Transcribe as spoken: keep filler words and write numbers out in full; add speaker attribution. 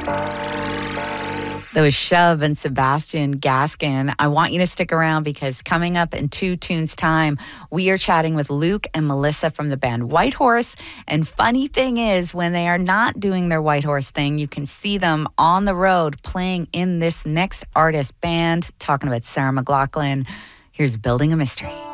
Speaker 1: That was Shub and Sebastian Gaskin. I want you to stick around because coming up in two tunes time, we are chatting with Luke and Melissa from the band Whitehorse. And funny thing is, when they are not doing their Whitehorse thing, you can see them on the road playing in this next artist band, talking about Sarah McLachlan. Here's Building a Mystery.